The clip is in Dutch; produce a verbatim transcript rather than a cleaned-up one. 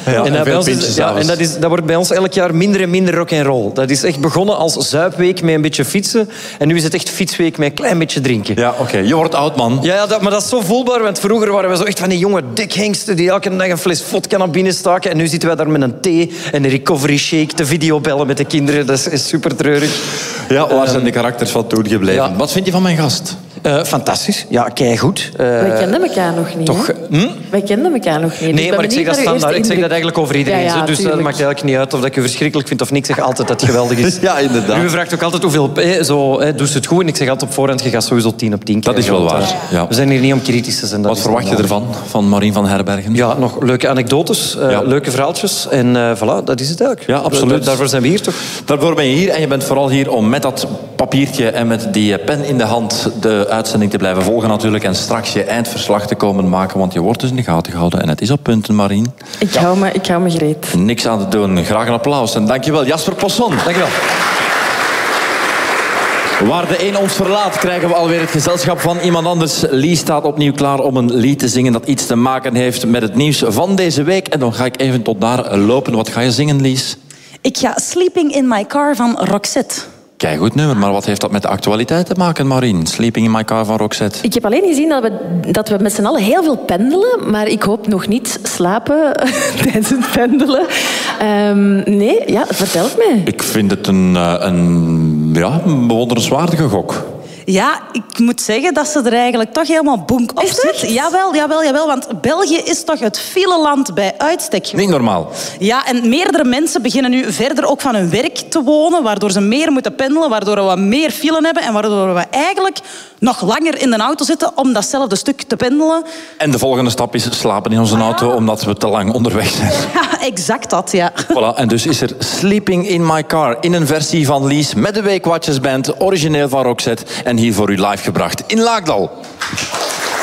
Ja, en, en, dat, bij ons is, ja, en dat, is, dat wordt bij ons elk jaar minder en minder rock'n'roll. Dat is echt begonnen als zuipweek met een beetje fietsen. En nu is het echt fietsweek met een klein beetje drinken. Ja, oké. Okay. Je wordt oud, man. Ja, ja dat, maar dat is zo voelbaar. Want vroeger waren we zo echt van die jonge dikhengsten die elke dag een fles vodka naar binnen staken. En nu zitten wij daar met een thee en een recovery shake te videobellen met de kinderen. Dat is super treurig. Ja, waar zijn de karakters van toen gebleven? Ja. Wat vind je van mijn gast? Uh, fantastisch. Ja, keigoed. Uh, Wij kenden elkaar nog niet. Toch, hm? Wij kenden elkaar nog niet. Nee, dus maar ik zeg dat standaard. Ik zeg dat eigenlijk over iedereen. Ja, ja, dus dat maakt eigenlijk niet uit of ik je verschrikkelijk vind of niet. Ik zeg altijd dat het geweldig is. Ja, inderdaad. U vraagt ook altijd hoeveel... Eh, zo, eh, doe je het goed? En ik zeg altijd op voorhand, je gaat sowieso tien op tien. Dat is wel waar. Ja. We zijn hier niet om kritisch te zijn. Wat verwacht je ervan, van Marien van Herbergen? Ja, nog leuke anekdotes, uh, ja. leuke verhaaltjes. En uh, voilà, dat is het eigenlijk. Ja, absoluut. Daarvoor zijn we hier toch? Daarvoor ben je hier en je bent vooral hier om met dat papiertje en met die pen in de hand de uitzending te blijven volgen natuurlijk. En straks je eindverslag te komen maken, want je wordt dus in de gaten gehouden. En het is op punten, Marien. Ik hou me, ik hou me gereed. Niks aan te doen. Graag een applaus. En dankjewel, Jasper Posson. Dankjewel. Waar de een ons verlaat, krijgen we alweer het gezelschap van iemand anders. Lies staat opnieuw klaar om een lied te zingen dat iets te maken heeft met het nieuws van deze week. En dan ga ik even tot daar lopen. Wat ga je zingen, Lies? Ik ga Sleeping in My Car van Roxette. Kijk, goed nummer, maar wat heeft dat met de actualiteit te maken, Marien? Sleeping in My Car van Roxette. Ik heb alleen gezien dat we, dat we met z'n allen heel veel pendelen, maar ik hoop nog niet slapen tijdens het pendelen. Um, nee, ja, vertel het mij. Ik vind het een, een, ja, een bewonderenswaardige gok. Ja, ik moet zeggen dat ze er eigenlijk toch helemaal bonk op zit. Jawel, jawel, jawel, want België is toch het fileland bij uitstek geworden. Niet normaal. Ja, en meerdere mensen beginnen nu verder ook van hun werk te wonen, waardoor ze meer moeten pendelen, waardoor we wat meer file hebben en waardoor we eigenlijk nog langer in de auto zitten om datzelfde stuk te pendelen. En de volgende stap is slapen in onze ah, auto, ja. omdat we te lang onderweg zijn. Ja, exact dat, ja. Voilà, en dus is er Sleeping in My Car in een versie van Lies met de Weekwatchers Band, origineel van Roxette en hier voor u live gebracht in Laagdal.